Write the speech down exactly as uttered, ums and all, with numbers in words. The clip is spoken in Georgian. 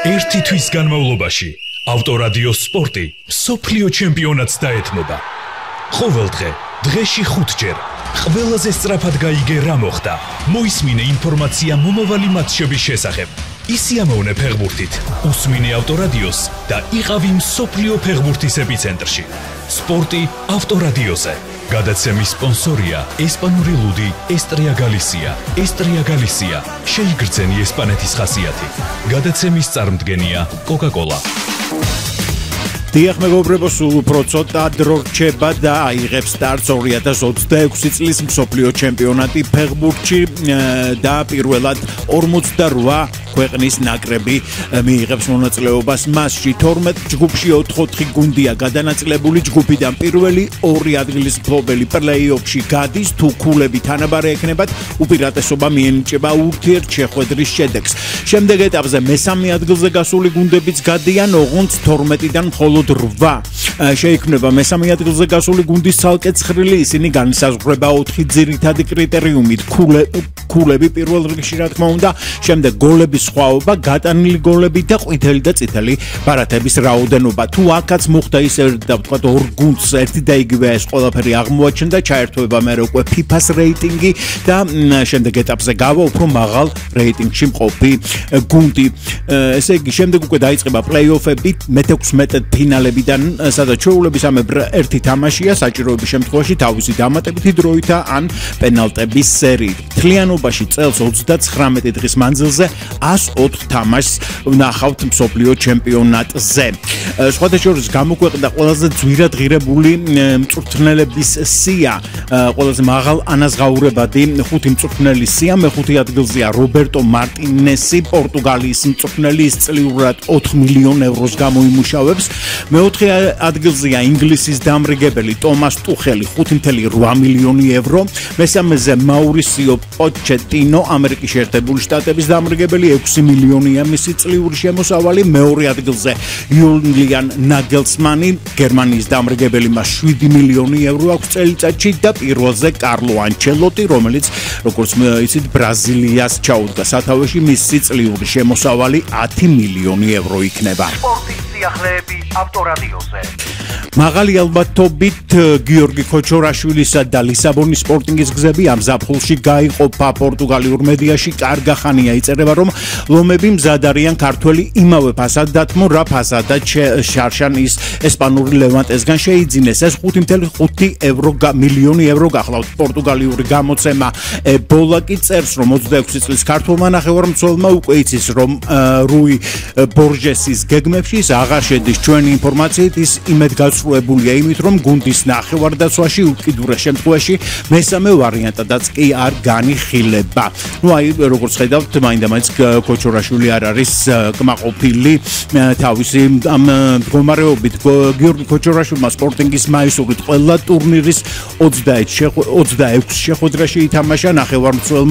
ერთი თვის განმავლობაში ავტორადიო სპორტი მსოფლიო ჩემპიონატს დაეთმობა. ყოველდღე, დღეში ხუთჯერ, ყველაზე სწრაფად გაიგე რა მოხდა. მოისმინე ინფორმაცია მომავალი მატჩების შესახებ. ისიამოვნე ფეხბურთით, უსმინე ავტორადიოს და იყავი მსოფლიო ფეხბურთის ეპიცენტრში. სპორტი ავტორადიოზე. გადაცემის სპონსორია ესპანური ლუდი ესტრია გალისია. ესტრია გალისია. შეიგრძენი ესპანეთის ხასიათი. გადაცემის წარმდგენია კოკა-კოლა. დიახ მეგობრებო, სულ უფრო ცოტა დრო რჩება და აიღებს სტარტს ორი ათას ოცდაექვსი წლის მსოფლიო ჩემპიონატი ფეხბურთში და პირველად ორმოცდარვა ქვეყნის ნაკრები მიიღებს მონაწილეობას მასში. თორმეტ ჯგუფში ოთხ-ოთხი გუნდია გადანაწილებული. ჯგუფიდან პირველი ორი ადგილის მფლობელი პლეი-ოფში გადის. თუ ქულები თანაბარი ექნებათ, უპირატესობა მიენიჭება ურთიერთშეხვედრის შედეგს. შემდეგ ეტაპზე მესამე ადგილზე გასული გუნდებიც გადიან, ოღონდ თორმეტიდან მხოლოდ რვა შეიქმნება მესამე ადგილზე გასული გუნდის ცალკე ცხრილი. ისინი განისაზღვრება ოთხი ძირითადი კრიტერიუმით. ქულები პირველ რიგში რა თქმა უნდა, შემდეგ გოლების სხვაობა, გატანილი გოლები და ყვითელი და წითელი ბარათების რაოდენობა. თუ აქაც მოხდა ისე და ვთქვათ ორ გუნდს ერთი და იგივე ეს ყველაფერი აღმოაჩნდა, ჩაერთვება მერე უკვე ფიფას რეიტინგი და შემდეგ ეტაპზე გავა უფრო მაღალ რეიტინგში მყოფი გუნდი. ესე იგი, შემდეგ უკვე დაიწყება პლეი-ოფები მეთექვსმეტე ფინალებიდან, სადაც ჩვეულებისამებრ ერთი თამაშია, საჭიროების შემთხვევაში თავისი დამატებითი დროითა ან პენალტების სერიით. მთლიანობაში წელს ოცდაცხრამეტი დღის მანძილზე ას ოთხ თამაშს ვნახავთ მსოფლიო ჩემპიონატზე. სხვათა შორის გამოქვეყნდა ყველაზე ძვირად ღირებული მწვრთნელების სია, ყველაზე მაღალ ანაზღაურებადი ხუთი მწვრთნელის სია. მეხუთე ადგილზეა რობერტო მარტინესი, პორტუგალიის მწვრთნელი, ის წლიურად ოთხ მილიონ ევროს გამოიმუშავებს. მეოთხე ადგილზეა ინგლისის დამრიგებელი ტომას ტუხელი, ხუთი მცდარი მილიონი ევრო. მესამეზე მაურისიო პოჩეტინო, ამერიკის შეერთებული შტატების დამრიგებელი, ექვსი მილიონია მისი წლიური შემოსავალი. მეორე ადგილზე იულიან ნაგელსმანი, გერმანიის დამრიგებელი, მას შვიდი მილიონი ევრო აქვს წელიწადში და პირველზე კარლო ანჩელოტი, რომელიც როგორც იცით ბრაზილიას ჩაუდგა სათავეში, მისი წლიური შემოსავალი ათი მილიონი ევრო იქნება. სიახლეები ავტორადიოზე. მაღალი ალბათობით გიორგი ქოჩორაშვილისა და ლისაბონის სპორტინგის გზები ამ ზაფხულში გაიყოფა პორტუგალიურ მედიაში. კარგა ხანია იწერება, რომ ლომები მზად არიან ქართველი იმავე ფასად დათმო, რა ფასადაც შარშან ის ესპანური ლევანტესგან შეიძინეს. ეს ხუთი მცდარი ხუთი მილიონი ევრო გახლავთ. პორტუგალიური გამოცემა ებოლა კი წერს, რომ ოცდაექვსი წლის ქართველმა ნახევარმცველმა უკვე იცის, რომ რუი ბორჟესის გეგმებში ის აღარ შედის. ჩვენი ინფორმაციით ის იმედ გასრულებულია იმით, რომ გუნდის ნახევარდაცვაში უკიდურეს შემთხვევაში მესამე ვარიანტადაც კი არ განიხილება. ნუ აი როგორც ხედავთ, მაინდა-მაინც ქოჩორაშვილი არ არის კმაყოფილი თავისი ამ მდგომარეობით. გიორგი ქოჩორაშვილმა სპორტინგის მაისურით ყველა ტურნირის ოცდაექვსი შეხვედრაში ითამაშა. ნახევარმცველმა